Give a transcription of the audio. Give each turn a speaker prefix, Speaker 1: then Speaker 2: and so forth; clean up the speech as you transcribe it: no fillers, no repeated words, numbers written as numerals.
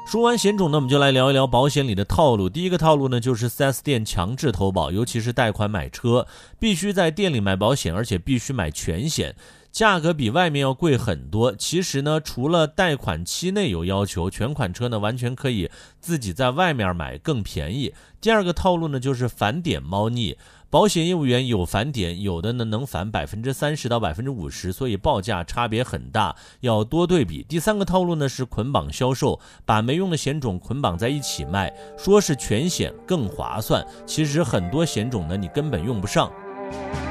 Speaker 1: 说完险种呢，我们就来聊一聊保险里的套路。第一个套路呢，就是 4S 店强制投保，尤其是贷款买车，必须在店里买保险，而且必须买全险，价格比外面要贵很多。其实呢，除了贷款期内有要求，全款车呢完全可以自己在外面买更便宜。第二个套路呢，就是返点猫腻。保险业务员有返点，有的呢能返30%到50%，所以报价差别很大，要多对比。第三个套路呢是捆绑销售，把没用的险种捆绑在一起卖，说是全险更划算，其实很多险种呢你根本用不上。